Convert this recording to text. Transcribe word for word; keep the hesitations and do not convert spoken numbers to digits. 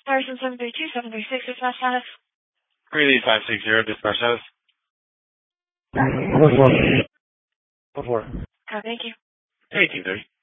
Harrison seven three two, seven three six, dispatch status. Greeley five six zero, dispatch status. What for? What for? Oh, thank you. eighteen thirty.